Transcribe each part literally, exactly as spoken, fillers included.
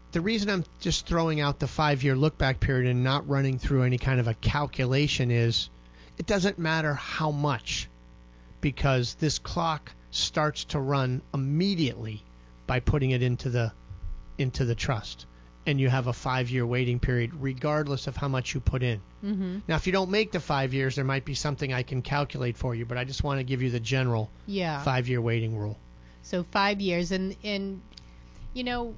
the reason I'm just throwing out the five-year look-back period and not running through any kind of a calculation is it doesn't matter how much, because this clock starts to run immediately by putting it into the into the trust, and you have a five-year waiting period regardless of how much you put in. Mm-hmm. Now, if you don't make the five years, there might be something I can calculate for you, but I just want to give you the general Yeah. five-year waiting rule. So five years, and and you know,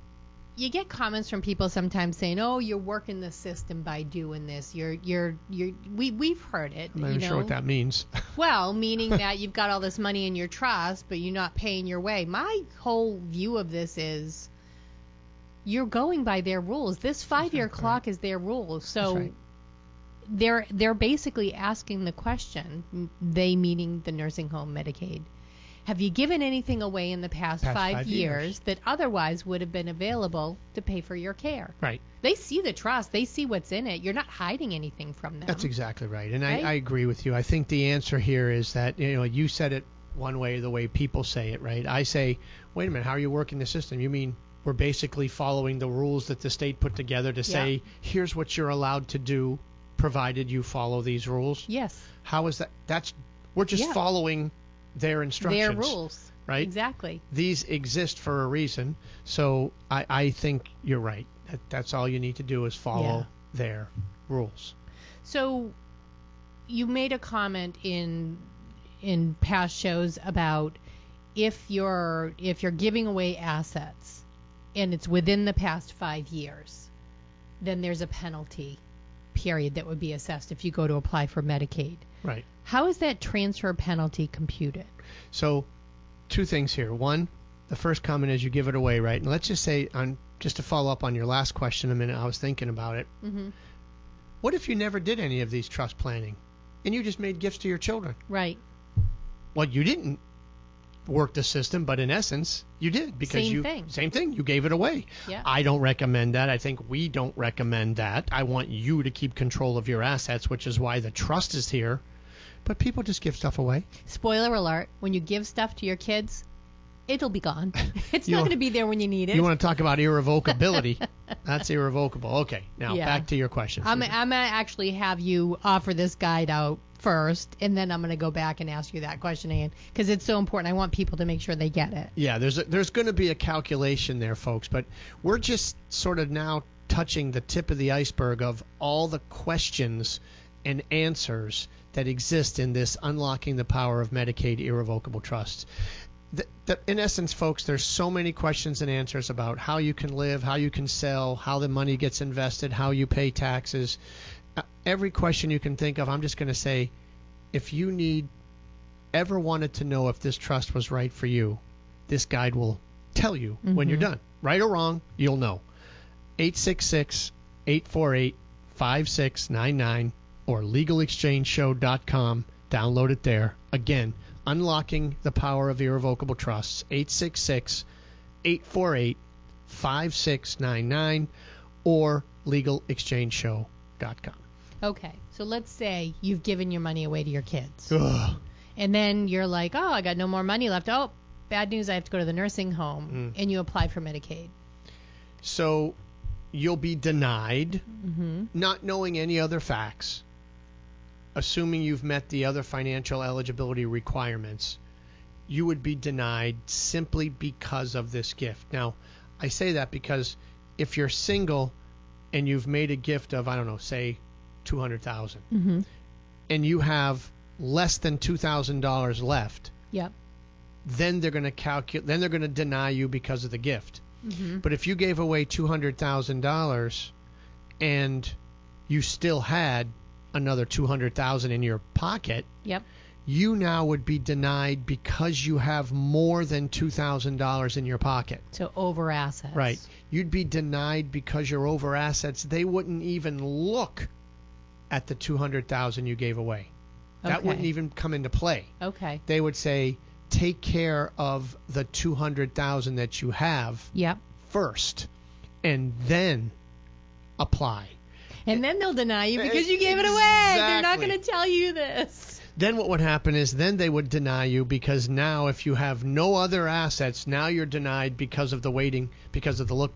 you get comments from people sometimes saying, "Oh, you're working the system by doing this. You're you're you're." We we've heard it. I'm not you even know? sure what that means. Well, meaning that you've got all this money in your trust, but you're not paying your way. My whole view of this is you're going by their rules. This five-year Exactly. clock is their rules. So That's right. they're they're basically asking the question, m- they meaning the nursing home Medicaid, have you given anything away in the past, Past five, five years, years. that otherwise would have been available to pay for your care? Right. They see the trust. They see what's in it. You're not hiding anything from them. That's exactly right. And Right? I, I agree with you. I think the answer here is that, you know, you said it one way, the way people say it, right? I say, wait a minute, how are you working the system? You mean we're basically following the rules that the state put together to say, here's what you're allowed to do, provided you follow these rules? Yes. How is that? That's we're just Yeah. following their instructions. Their rules. Right? Exactly. These exist for a reason. So I, I think you're right. That, that's all you need to do is follow Yeah. their rules. So you made a comment in in past shows about if you're if you're giving away assets and it's within the past five years, then there's a penalty period that would be assessed if you go to apply for Medicaid. Right. How is that transfer penalty computed? So two things here. One, the first comment is you give it away, right? And let's just say, on just to follow up on your last question a minute, I was thinking about it. Mm-hmm. What if you never did any of these trust planning and you just made gifts to your children? Right. Well, you didn't work the system, but in essence, you did, because Same you thing. same thing. You gave it away. Yeah. I don't recommend that. I think we don't recommend that. I want you to keep control of your assets, which is why the trust is here. But people just give stuff away. Spoiler alert, when you give stuff to your kids, it'll be gone. It's You- not going to be there when you need it. You want to talk about irrevocability? That's irrevocable. Okay, now Yeah. back to your question. I'm, Susan. I'm going to actually have you offer this guide out first, and then I'm going to go back and ask you that question again, because it's so important. I want people to make sure they get it. Yeah, there's a, there's going to be a calculation there, folks, but we're just sort of now touching the tip of the iceberg of all the questions and answers that exist in this Unlocking the Power of Medicaid Irrevocable Trusts. The, the, in essence, folks, there's so many questions and answers about how you can live, how you can sell, how the money gets invested, how you pay taxes. Uh, every question you can think of, I'm just going to say, if you need ever wanted to know if this trust was right for you, this guide will tell you when you're Mhm. done. Right or wrong, you'll know. eight six six, eight four eight, five six nine nine or legal exchange show dot com. Download it there. Again, Unlocking the Power of Irrevocable Trusts, eight six six, eight four eight, five six nine nine or legal exchange show dot com. Okay, so let's say you've given your money away to your kids, Ugh. and then you're like, oh, I got no more money left. Oh, bad news, I have to go to the nursing home, Mm. and you apply for Medicaid. So you'll be denied, Mm-hmm. not knowing any other facts, assuming you've met the other financial eligibility requirements. You would be denied simply because of this gift. Now, I say that because if you're single and you've made a gift of, I don't know, say two hundred thousand dollars, Mm-hmm. and you have less than two thousand dollars left, Yep. then they're going to calculate. Then they're going to deny you because of the gift. Mm-hmm. But if you gave away two hundred thousand dollars and you still had another two hundred thousand dollars in your pocket, Yep. you now would be denied because you have more than two thousand dollars in your pocket. So over assets. Right. You'd be denied because you're over assets. They wouldn't even look at the two hundred thousand dollars you gave away. That Okay. wouldn't even come into play. Okay. They would say, take care of the two hundred thousand dollars that you have Yep. first, and then apply. And then they'll deny you because you gave it away. They're not Exactly. going to tell you this. Then what would happen is then they would deny you because now if you have no other assets, now you're denied because of the waiting, because of the look